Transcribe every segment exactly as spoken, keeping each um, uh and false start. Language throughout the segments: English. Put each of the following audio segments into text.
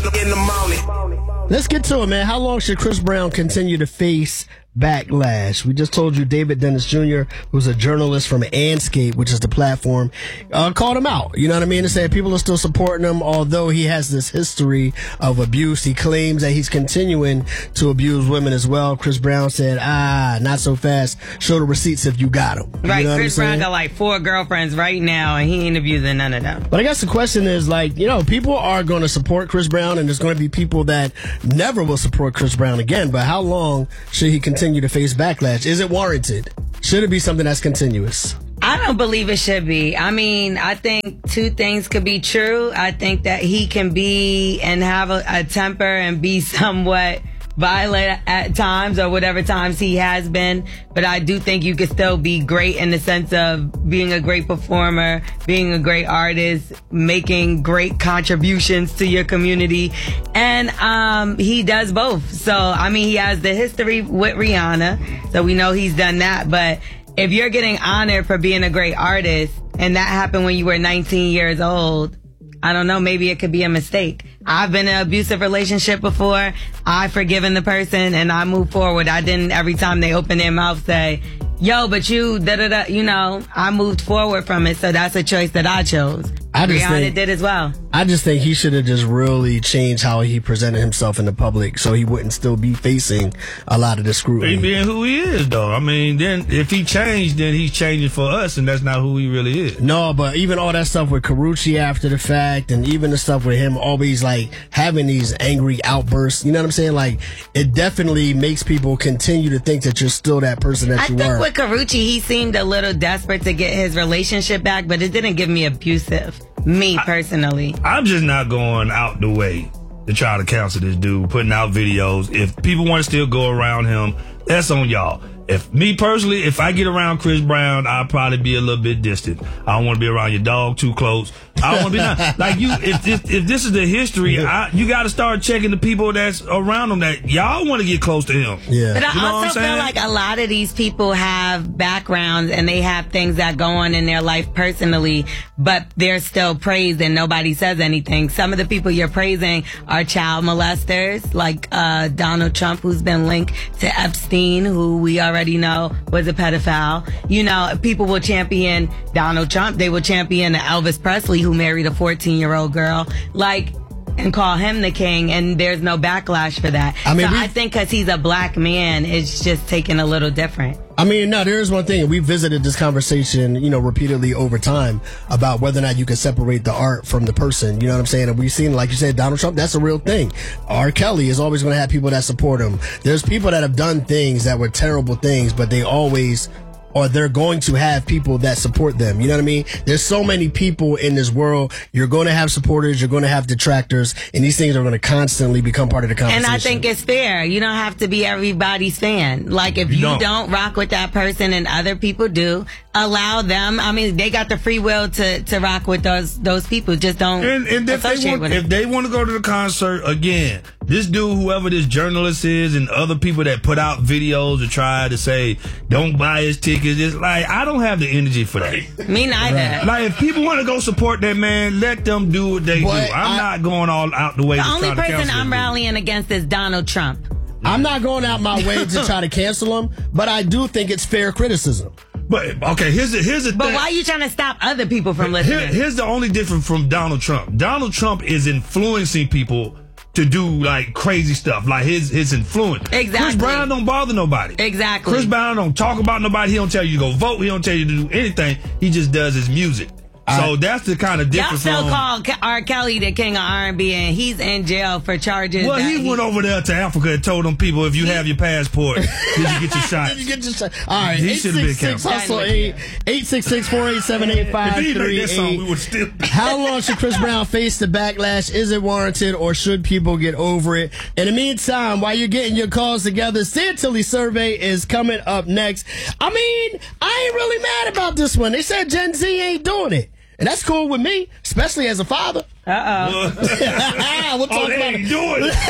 in the morning. Let's get to it, man. How long should Chris Brown continue to face backlash? We just told you David Dennis Junior, who's a journalist from Anscape, which is the platform, uh, called him out. You know what I mean? To say people are still supporting him, although he has this history of abuse. He claims that he's continuing to abuse women as well. Chris Brown said, ah, not so fast. Show the receipts if you got them. Right, you know Chris Brown got like four girlfriends right now, and he ain't abusing none of them. But I guess the question is, like, you know, people are going to support Chris Brown, and there's going to be people that never will support Chris Brown again. But how long should he continue to face backlash? Is it warranted? Should it be something that's continuous? I don't believe it should be. I mean, I think two things could be true. I think that he can be and have a, a temper and be somewhat violent at times, or whatever times he has been. But I do think you could still be great in the sense of being a great performer, being a great artist, making great contributions to your community. And um, he does both. So, I mean, he has the history with Rihanna, so we know he's done that. But if you're getting honored for being a great artist, and that happened when you were nineteen years old, I don't know, maybe it could be a mistake. I've been in an abusive relationship before. I've forgiven the person and I moved forward. I didn't every time they open their mouth say, yo, but you, da da da, you know, I moved forward from it. So that's a choice that I chose. I just Rihanna think, did as well. I just think he should have just really changed how he presented himself in the public so he wouldn't still be facing a lot of the scrutiny. He being who he is, though. I mean, then if he changed, then he's changing for us, and that's not who he really is. No, but even all that stuff with Karrueche after the fact, and even the stuff with him always like having these angry outbursts, you know what I'm saying? Like, it definitely makes people continue to think that you're still that person that I you think were. with Karrueche, he seemed a little desperate to get his relationship back, but it didn't give me abusive. Me, personally. I, I'm just not going out the way to try to counsel this dude, putting out videos. If people want to still go around him, that's on y'all. If me personally, if I get around Chris Brown, I'll probably be a little bit distant. I don't want to be around your dog too close. I don't want to be not, like you. If this, if this is the history, I, you got to start checking the people that's around him that y'all want to get close to him. Yeah. But I You know what also I'm feel saying? like a lot of these people have backgrounds and they have things that go on in their life personally, but they're still praised and nobody says anything. Some of the people you're praising are child molesters, like uh, Donald Trump, who's been linked to Epstein, who we already know was a pedophile. You know, people will champion Donald Trump. They will champion Elvis Presley, who married a fourteen-year-old girl. Like, and call him the king, and there's no backlash for that. I mean, so we- I think because he's a black man, it's just taken a little different. I mean, no, there is one thing. We visited this conversation, you know, repeatedly over time about whether or not you can separate the art from the person. You know what I'm saying? And we've seen, like you said, Donald Trump, that's a real thing. R. Kelly is always going to have people that support him. There's people that have done things that were terrible things, but they always, or they're going to have people that support them. You know what I mean? There's so many people in this world. You're going to have supporters. You're going to have detractors. And these things are going to constantly become part of the conversation. And I think it's fair. You don't have to be everybody's fan. Like, if you, You don't. don't. rock with that person and other people do, allow them. I mean, they got the free will to, to rock with those those people. Just don't And, and if they associate want, with if them. they want to go to the concert again, this dude, whoever this journalist is, and other people that put out videos to try to say don't buy his tickets, it's like I don't have the energy for that. Me neither. Like, if people want to go support that man, let them do what they But do. I'm I- not going all out the way. The to only try to person counsel I'm this dude. rallying against is Donald Trump. I'm not going out my way to try to cancel him, but I do think it's fair criticism. But okay, here's the here's the But thing. why are you trying to stop other people from Here- listening? here's the only difference from Donald Trump. Donald Trump is influencing people to do like crazy stuff, like his his influence. Exactly. Chris Brown don't bother nobody. Exactly. Chris Brown don't talk about nobody. He don't tell you to go vote. He don't tell you to do anything. He just does his music. So that's the kind of Y'all difference. still from, call Ke- R. Kelly the king of R and B, and he's in jail for charges. Well, that he went over there to Africa and told them people, if you have your passport, did you get your shot? Did you get your shot? All right, He eight should've been six six canceled. hustle eight eight six six four eight seven eight five If he three made that song, we eight. would still. How long should Chris Brown face the backlash? Is it warranted, or should people get over it? In the meantime, while you're getting your calls together, Santilli survey is coming up next. I mean, I ain't really mad about this one. They said Gen Z ain't doing it. And that's cool with me, especially as a father. Uh-oh. we'll talk Oh, they about ain't it. doing it.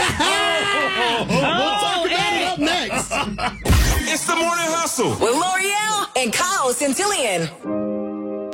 We'll talk about it up next. It's the morning hustle. With L'Oreal and Kyle Santillian.